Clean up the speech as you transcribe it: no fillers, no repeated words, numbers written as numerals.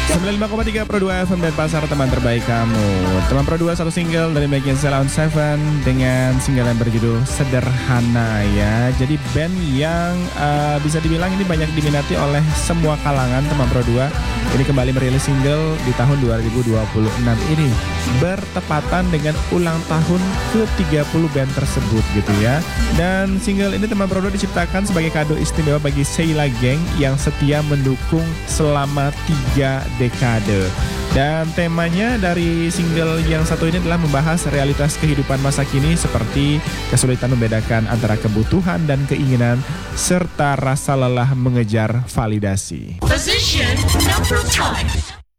95,3 Pro 2 FM dan pasar teman terbaik kamu. Teman Pro 2 satu single dari Making Sound 7 dengan single yang berjudul Sederhana ya. Jadi band yang bisa dibilang ini banyak diminati oleh semua kalangan teman Pro 2. Ini kembali merilis single di tahun 2026 ini, bertepatan dengan ulang tahun ke-30 band tersebut gitu ya. Dan single ini teman Pro 2 diciptakan sebagai kado istimewa bagi Sheila Gang yang setia mendukung selama 3 dekade. Dan temanya dari single yang satu ini adalah membahas realitas kehidupan masa kini seperti kesulitan membedakan antara kebutuhan dan keinginan serta rasa lelah mengejar validasi. Position number 5.